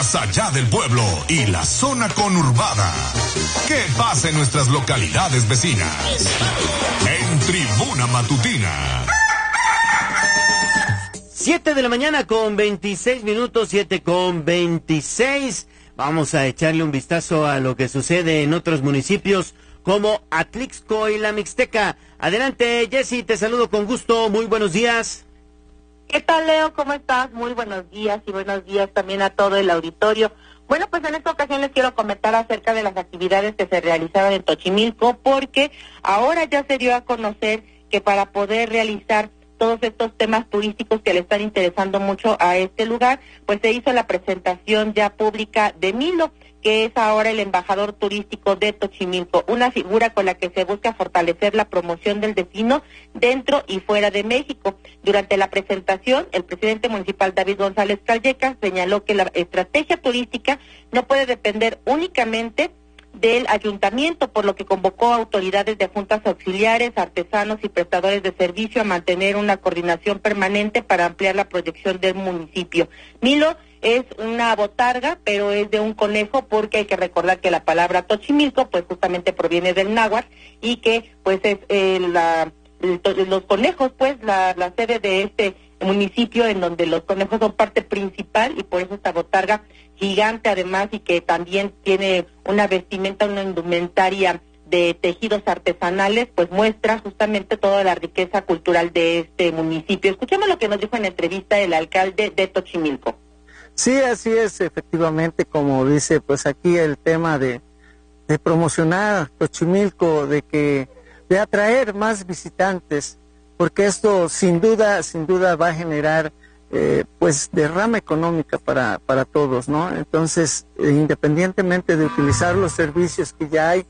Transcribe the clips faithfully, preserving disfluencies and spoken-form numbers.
más allá del pueblo y la zona conurbada. ¿Qué pasa en nuestras localidades vecinas? En Tribuna Matutina. Siete de la mañana con veintiséis minutos, siete con veintiséis. Vamos a echarle un vistazo a lo que sucede en otros municipios como Atlixco y la Mixteca. Adelante, Jessy, te saludo con gusto. Muy buenos días. ¿Qué tal, Leo? ¿Cómo estás? Muy buenos días y buenos días también a todo el auditorio. Bueno, pues en esta ocasión les quiero comentar acerca de las actividades que se realizaron en Xochimilco, porque ahora ya se dio a conocer que para poder realizar todos estos temas turísticos que le están interesando mucho a este lugar, pues se hizo la presentación ya pública de Milo, que es ahora el embajador turístico de Xochimilco, una figura con la que se busca fortalecer la promoción del destino dentro y fuera de México. Durante la presentación, el presidente municipal David González Calleca señaló que la estrategia turística no puede depender únicamente del ayuntamiento, por lo que convocó a autoridades de juntas auxiliares, artesanos y prestadores de servicio a mantener una coordinación permanente para ampliar la proyección del municipio. Milo es una botarga, pero es de un conejo, porque hay que recordar que la palabra Xochimilco pues justamente proviene del náhuatl y que pues es eh, la el, los conejos pues la, la sede de este municipio, en donde los conejos son parte principal, y por eso esta botarga gigante además, y que también tiene una vestimenta, una indumentaria de tejidos artesanales, pues muestra justamente toda la riqueza cultural de este municipio. Escuchemos lo que nos dijo en entrevista el alcalde de Xochimilco. Sí, así es, efectivamente, como dice, pues aquí el tema de, de promocionar Xochimilco, de que de atraer más visitantes, porque esto sin duda, sin duda va a generar eh, pues derrama económica para, para todos, ¿no? Entonces, eh, independientemente de utilizar los servicios que ya hay,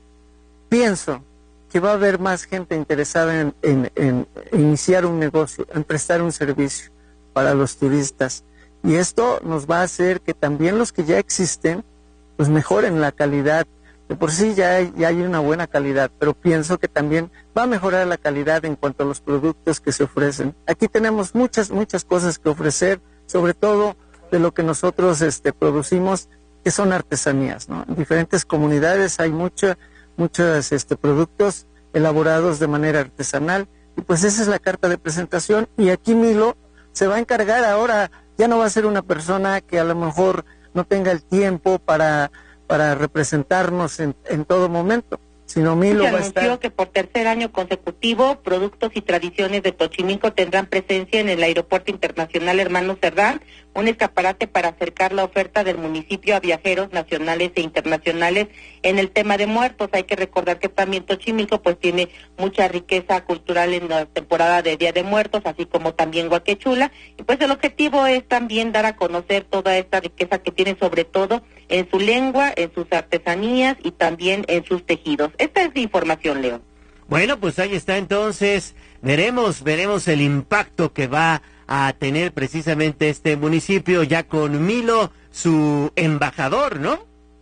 pienso que va a haber más gente interesada en, en, en iniciar un negocio, en prestar un servicio para los turistas. Y esto nos va a hacer que también los que ya existen, pues mejoren la calidad. De por sí ya hay, ya hay una buena calidad, pero pienso que también va a mejorar la calidad en cuanto a los productos que se ofrecen. Aquí tenemos muchas, muchas cosas que ofrecer, sobre todo de lo que nosotros este, producimos, que son artesanías, ¿no? En diferentes comunidades hay mucha, muchos este, productos elaborados de manera artesanal, y pues esa es la carta de presentación. Y aquí Milo se va a encargar ahora. Ya no va a ser una persona que a lo mejor no tenga el tiempo para, para representarnos en, en todo momento, sino Milo va a estar... Se anunció que por tercer año consecutivo, productos y tradiciones de Xochimilco tendrán presencia en el Aeropuerto Internacional Hermano Cerdán, un escaparate para acercar la oferta del municipio a viajeros nacionales e internacionales en el tema de muertos. Hay que recordar que también Xochimilco pues tiene mucha riqueza cultural en la temporada de Día de Muertos, así como también Huaquechula, y pues el objetivo es también dar a conocer toda esta riqueza que tiene, sobre todo en su lengua, en sus artesanías y también en sus tejidos. Esta es la información, Leo. Bueno, pues ahí está entonces. Veremos, veremos el impacto que va a tener precisamente este municipio, ya con Milo, su embajador, ¿no?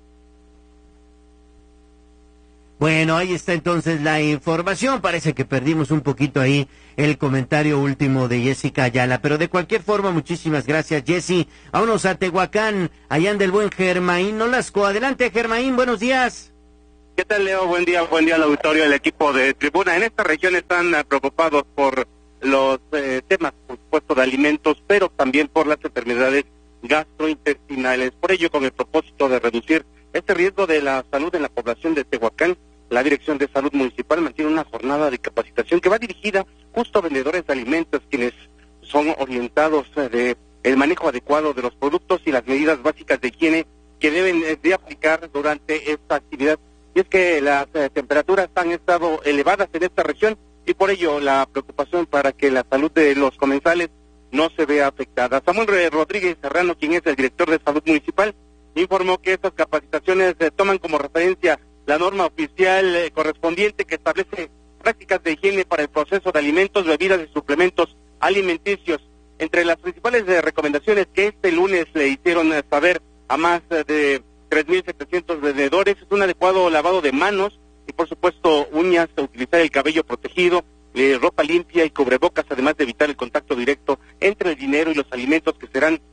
Bueno, ahí está entonces la información. Parece que perdimos un poquito ahí el comentario último de Jessica Ayala, pero de cualquier forma, muchísimas gracias, Jessy. Vámonos a Tehuacán, allá anda el buen Germaín Nolasco. Adelante, Germaín, buenos días. ¿Qué tal, Leo? Buen día, buen día al auditorio del equipo de Tribuna. En esta región están uh, preocupados por los eh, temas, por supuesto, de alimentos, pero también por las enfermedades gastrointestinales. Por ello, con el propósito de reducir este riesgo de la salud en la población de Tehuacán, la Dirección de Salud Municipal mantiene una jornada de capacitación que va dirigida justo a vendedores de alimentos, quienes son orientados eh, de el manejo adecuado de los productos y las medidas básicas de higiene que deben eh, de aplicar durante esta actividad. Y es que las eh, temperaturas han estado elevadas en esta región, y por ello la preocupación para que la salud de los comensales no se vea afectada. Samuel Rodríguez Serrano, quien es el director de Salud Municipal, informó que estas capacitaciones eh, toman como referencia la norma oficial eh, correspondiente que establece prácticas de higiene para el proceso de alimentos, bebidas y suplementos alimenticios. Entre las principales eh, recomendaciones que este lunes le hicieron eh, saber a más eh, de tres mil setecientos vendedores es un adecuado lavado de manos y, por supuesto, uñas, utilizar el cabello protegido, eh, ropa limpia y cubrebocas, además de evitar el contacto directo entre el dinero y los alimentos que serán destinados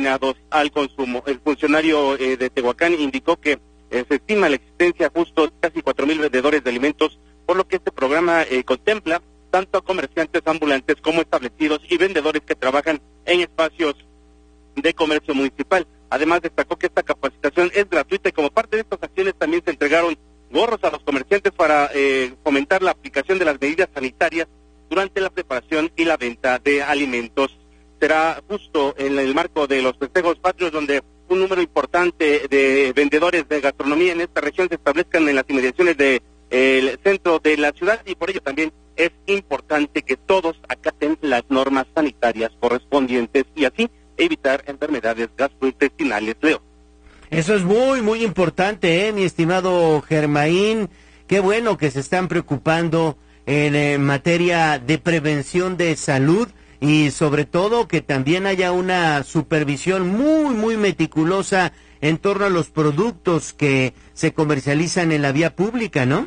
destinados al consumo. El funcionario eh, de Tehuacán indicó que eh, se estima la existencia justo de casi cuatro mil vendedores de alimentos, por lo que este programa eh, contempla tanto a comerciantes ambulantes como establecidos y vendedores que trabajan en espacios de comercio municipal. Además, destacó que esta capacitación es gratuita y como parte de estas acciones también se entregaron gorros a los comerciantes para eh, fomentar la aplicación de las medidas sanitarias durante la preparación y la venta de alimentos. Será justo en el marco de los festejos patrios donde un número importante de vendedores de gastronomía en esta región se establezcan en las inmediaciones del de, centro de la ciudad, y por ello también es importante que todos acaten las normas sanitarias correspondientes y así evitar enfermedades gastrointestinales, Leo. Eso es muy, muy importante, ¿eh, mi estimado Germaín? Qué bueno que se están preocupando en eh, materia de prevención de salud y sobre todo que también haya una supervisión muy, muy meticulosa en torno a los productos que se comercializan en la vía pública, ¿no?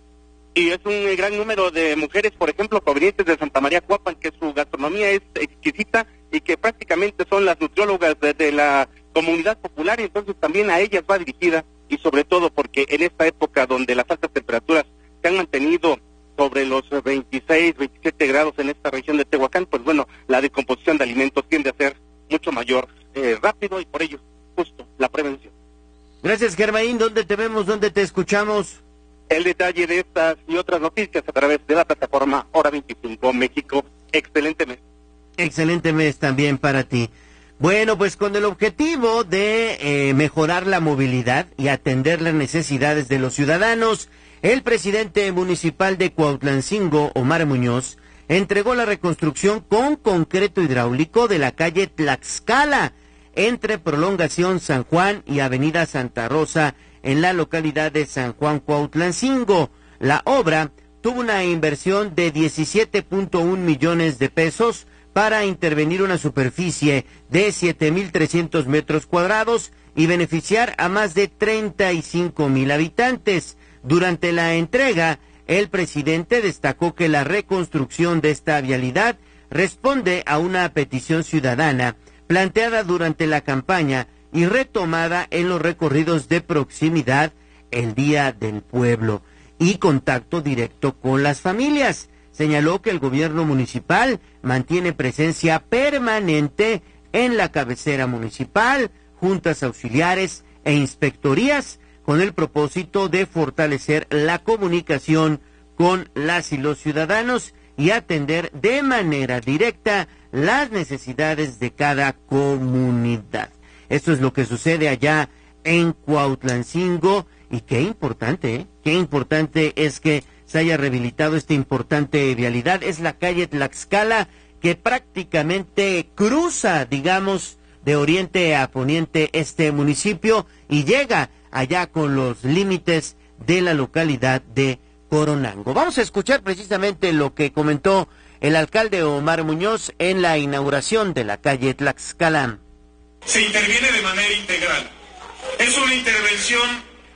Y es un gran número de mujeres, por ejemplo, provenientes de Santa María Cuapan, que su gastronomía es exquisita y que prácticamente son las nutriólogas de, de la comunidad popular, y entonces también a ellas va dirigida, y sobre todo porque en esta época donde las altas temperaturas se han mantenido sobre los veintiséis, veintisiete grados en esta región de Tehuacán, pues bueno, la decomposición de alimentos tiende a ser mucho mayor, eh, rápido, y por ello, justo, la prevención. Gracias, Germaín. ¿Dónde te vemos? ¿Dónde te escuchamos? El detalle de estas y otras noticias a través de la plataforma Hora veinticinco México. Excelente mes. Excelente mes también para ti. Bueno, pues con el objetivo de eh, mejorar la movilidad y atender las necesidades de los ciudadanos, el presidente municipal de Cuautlancingo, Omar Muñoz, entregó la reconstrucción con concreto hidráulico de la calle Tlaxcala, entre Prolongación San Juan y Avenida Santa Rosa, en la localidad de San Juan Cuautlancingo. La obra tuvo una inversión de diecisiete punto uno millones de pesos para intervenir una superficie de siete mil trescientos metros cuadrados y beneficiar a más de treinta y cinco mil habitantes. Durante la entrega, el presidente destacó que la reconstrucción de esta vialidad responde a una petición ciudadana planteada durante la campaña y retomada en los recorridos de proximidad el Día del Pueblo y contacto directo con las familias. Señaló que el gobierno municipal mantiene presencia permanente en la cabecera municipal, juntas auxiliares e inspectorías con el propósito de fortalecer la comunicación con las y los ciudadanos y atender de manera directa las necesidades de cada comunidad. Esto es lo que sucede allá en Cuautlancingo, y qué importante, ¿eh? Qué importante es que se haya rehabilitado esta importante vialidad. Es la calle Tlaxcala, que prácticamente cruza, digamos, de oriente a poniente este municipio y llega allá con los límites de la localidad de Coronango. Vamos a escuchar precisamente lo que comentó el alcalde Omar Muñoz en la inauguración de la calle Tlaxcala. Se interviene de manera integral. Es una intervención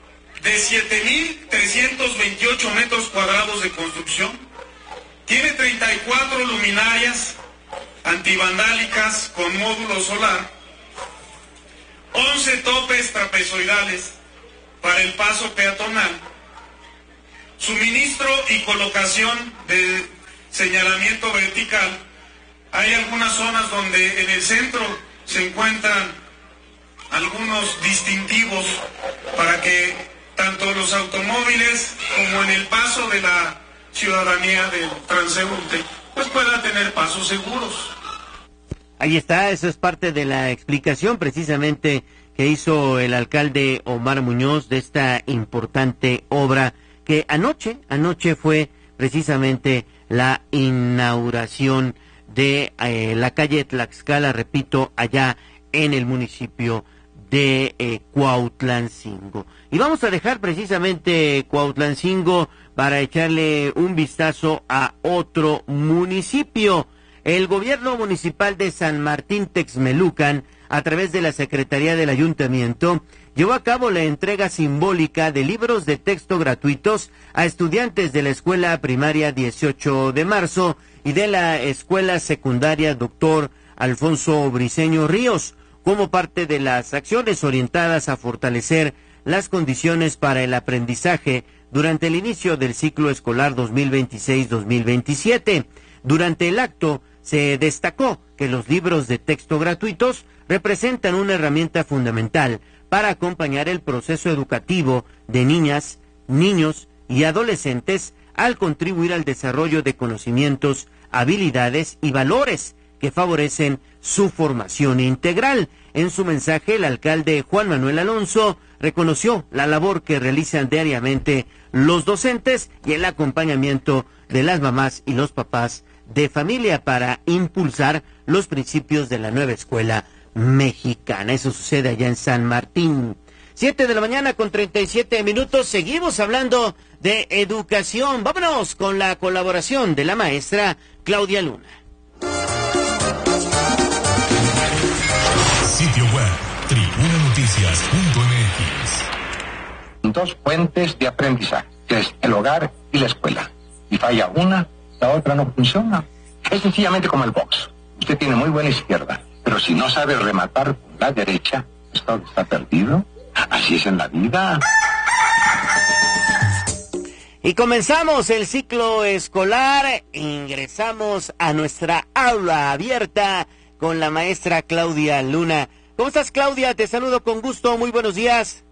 de siete mil trescientos veintiocho metros cuadrados de construcción. Tiene treinta y cuatro luminarias antivandálicas con módulo solar, once topes trapezoidales para el paso peatonal, suministro y colocación de señalamiento vertical. Hay algunas zonas donde en el centro se encuentran algunos distintivos para que tanto los automóviles como en el paso de la ciudadanía del transeúnte pues puedan tener pasos seguros. Ahí está, eso es parte de la explicación precisamente que hizo el alcalde Omar Muñoz de esta importante obra que anoche, anoche fue precisamente la inauguración de eh, la calle Tlaxcala, repito, allá en el municipio de eh, Cuautlancingo. Y vamos a dejar precisamente Cuautlancingo para echarle un vistazo a otro municipio. El gobierno municipal de San Martín Texmelucan, a través de la Secretaría del Ayuntamiento, llevó a cabo la entrega simbólica de libros de texto gratuitos a estudiantes de la Escuela Primaria dieciocho de marzo y de la Escuela Secundaria Doctor Alfonso Briceño Ríos, como parte de las acciones orientadas a fortalecer las condiciones para el aprendizaje durante el inicio del ciclo escolar dos mil veintiséis dos mil veintisiete. Durante el acto se destacó que los libros de texto gratuitos representan una herramienta fundamental para acompañar el proceso educativo de niñas, niños y adolescentes al contribuir al desarrollo de conocimientos, habilidades y valores que favorecen su formación integral. En su mensaje, el alcalde Juan Manuel Alonso reconoció la labor que realizan diariamente los docentes y el acompañamiento de las mamás y los papás de familia para impulsar los principios de la nueva escuela mexicana. Eso sucede allá en San Martín. Siete de la mañana con treinta y siete minutos. Seguimos hablando de educación. Vámonos con la colaboración de la maestra Claudia Luna. Sitio web tribuna noticias punto m x. Dos fuentes de aprendizaje, que es el hogar y la escuela. Si falla una, la otra no funciona. Es sencillamente como el box. Usted tiene muy buena izquierda, pero si no sabe rematar con la derecha, esto está perdido. Así es en la vida. Y comenzamos el ciclo escolar. Ingresamos a nuestra aula abierta con la maestra Claudia Luna. ¿Cómo estás, Claudia? Te saludo con gusto. Muy buenos días.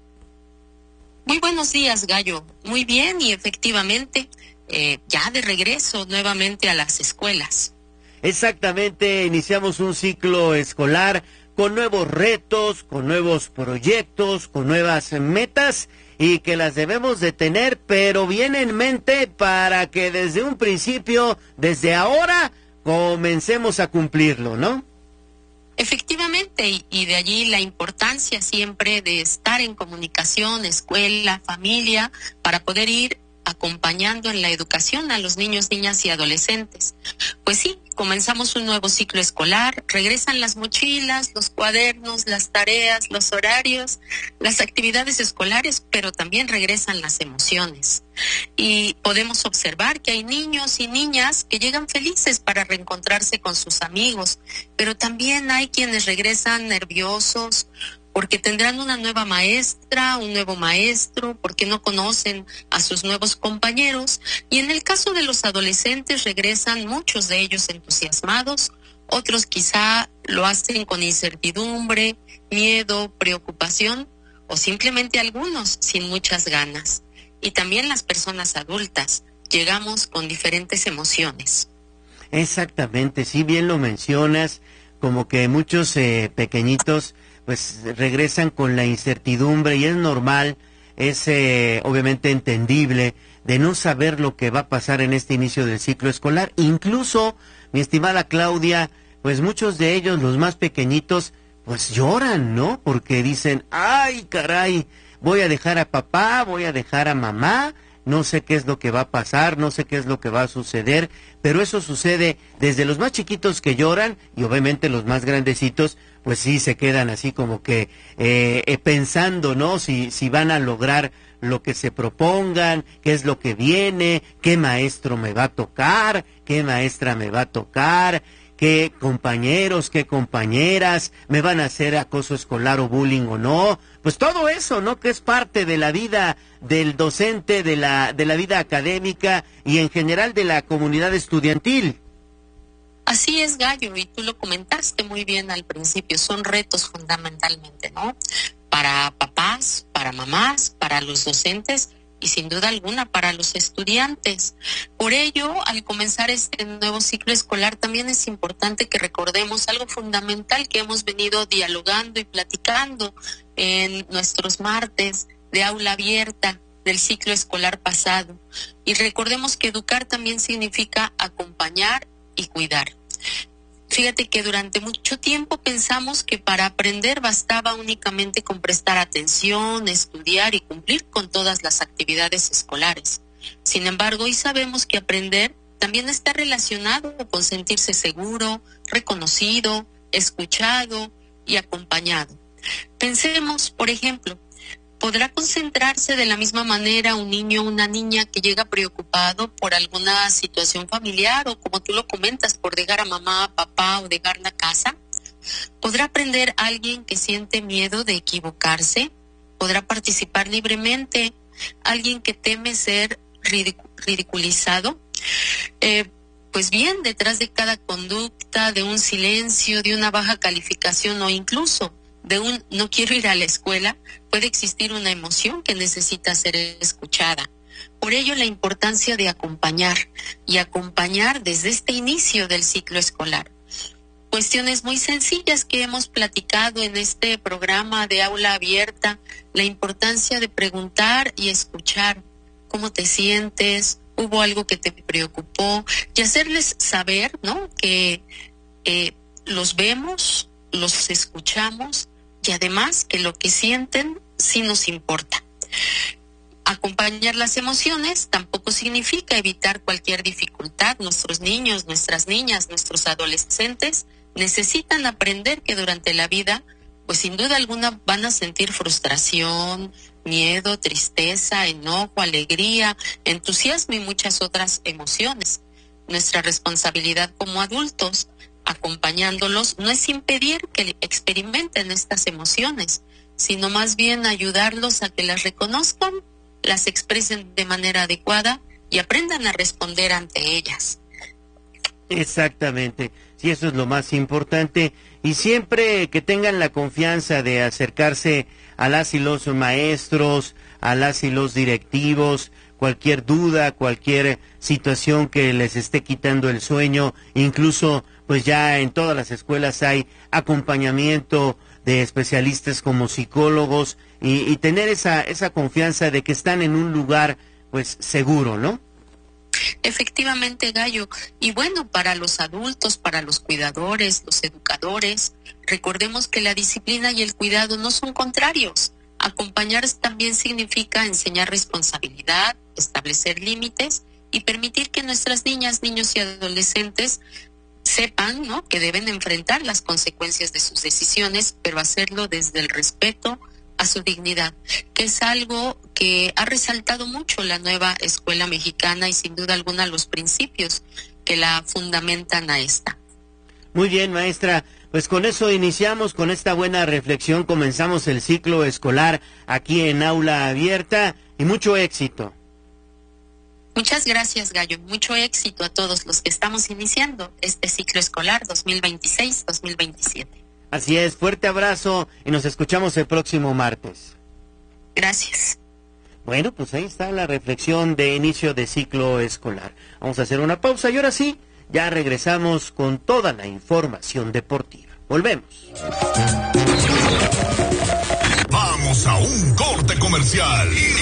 Muy buenos días, Gallo. Muy bien, y efectivamente, eh, ya de regreso nuevamente a las escuelas. Exactamente, iniciamos un ciclo escolar con nuevos retos, con nuevos proyectos, con nuevas metas y que las debemos de tener, pero bien en mente para que desde un principio, desde ahora, comencemos a cumplirlo, ¿no? Efectivamente, y, y de allí la importancia siempre de estar en comunicación, escuela, familia, para poder ir acompañando en la educación a los niños, niñas y adolescentes. Pues sí, comenzamos un nuevo ciclo escolar, regresan las mochilas, los cuadernos, las tareas, los horarios, las actividades escolares, pero también regresan las emociones. Y podemos observar que hay niños y niñas que llegan felices para reencontrarse con sus amigos, pero también hay quienes regresan nerviosos, porque tendrán una nueva maestra, un nuevo maestro, porque no conocen a sus nuevos compañeros. Y en el caso de los adolescentes regresan muchos de ellos entusiasmados, otros quizá lo hacen con incertidumbre, miedo, preocupación, o simplemente algunos sin muchas ganas. Y también las personas adultas llegamos con diferentes emociones. Exactamente, sí, bien lo mencionas, como que muchos eh, pequeñitos pues regresan con la incertidumbre y es normal, es eh, obviamente entendible de no saber lo que va a pasar en este inicio del ciclo escolar. Incluso, mi estimada Claudia, pues muchos de ellos, los más pequeñitos, pues lloran, ¿no? Porque dicen, ay, caray, voy a dejar a papá, voy a dejar a mamá, no sé qué es lo que va a pasar, no sé qué es lo que va a suceder, pero eso sucede desde los más chiquitos que lloran y obviamente los más grandecitos, pues sí se quedan así como que eh, eh, pensando, ¿no? Si, si van a lograr lo que se propongan, qué es lo que viene, qué maestro me va a tocar, qué maestra me va a tocar, qué compañeros, qué compañeras, me van a hacer acoso escolar o bullying o no. Pues todo eso, ¿no? Que es parte de la vida del docente, de la, de la vida académica y en general de la comunidad estudiantil. Así es, Gallo, y tú lo comentaste muy bien al principio, son retos fundamentalmente, ¿no? Para papás, para mamás, para los docentes y sin duda alguna para los estudiantes. Por ello, al comenzar este nuevo ciclo escolar, también es importante que recordemos algo fundamental que hemos venido dialogando y platicando en nuestros martes de aula abierta del ciclo escolar pasado. Y recordemos que educar también significa acompañar y cuidar. Fíjate que durante mucho tiempo pensamos que para aprender bastaba únicamente con prestar atención, estudiar y cumplir con todas las actividades escolares. Sin embargo, hoy sabemos que aprender también está relacionado con sentirse seguro, reconocido, escuchado y acompañado. Pensemos, por ejemplo, ¿podrá concentrarse de la misma manera un niño o una niña que llega preocupado por alguna situación familiar o, como tú lo comentas, por dejar a mamá, papá o dejar la casa? ¿Podrá aprender alguien que siente miedo de equivocarse? ¿Podrá participar libremente alguien que teme ser ridic- ridiculizado? Eh, pues bien, detrás de cada conducta, de un silencio, de una baja calificación o incluso de un no quiero ir a la escuela, puede existir una emoción que necesita ser escuchada. Por ello, la importancia de acompañar y acompañar desde este inicio del ciclo escolar. Cuestiones muy sencillas que hemos platicado en este programa de aula abierta, la importancia de preguntar y escuchar cómo te sientes, hubo algo que te preocupó, y hacerles saber, ¿no?, que eh, los vemos, los escuchamos, y además que lo que sienten sí nos importa. Acompañar las emociones tampoco significa evitar cualquier dificultad. Nuestros niños, nuestras niñas, nuestros adolescentes necesitan aprender que durante la vida, pues sin duda alguna van a sentir frustración, miedo, tristeza, enojo, alegría, entusiasmo y muchas otras emociones. Nuestra responsabilidad como adultos, acompañándolos, no es impedir que experimenten estas emociones, sino más bien ayudarlos a que las reconozcan, las expresen de manera adecuada y aprendan a responder ante ellas. Exactamente, sí, eso es lo más importante, y siempre que tengan la confianza de acercarse a las y los maestros, a las y los directivos, cualquier duda, cualquier situación que les esté quitando el sueño, incluso pues ya en todas las escuelas hay acompañamiento de especialistas como psicólogos, y, y tener esa esa confianza de que están en un lugar pues seguro, ¿no? Efectivamente, Gallo. Y bueno, para los adultos, para los cuidadores, los educadores, recordemos que la disciplina y el cuidado no son contrarios. Acompañar también significa enseñar responsabilidad, establecer límites y permitir que nuestras niñas, niños y adolescentes sepan, ¿no?, que deben enfrentar las consecuencias de sus decisiones, pero hacerlo desde el respeto a su dignidad, que es algo que ha resaltado mucho la nueva escuela mexicana y sin duda alguna los principios que la fundamentan a esta. Muy bien, maestra, pues con eso iniciamos, con esta buena reflexión comenzamos el ciclo escolar aquí en Aula Abierta, y mucho éxito. Muchas gracias, Gallo. Mucho éxito a todos los que estamos iniciando este ciclo escolar dos mil veintiséis dos mil veintisiete. Así es, fuerte abrazo y nos escuchamos el próximo martes. Gracias. Bueno, pues ahí está la reflexión de inicio de ciclo escolar. Vamos a hacer una pausa y ahora sí, ya regresamos con toda la información deportiva. Volvemos. Vamos a un corte comercial.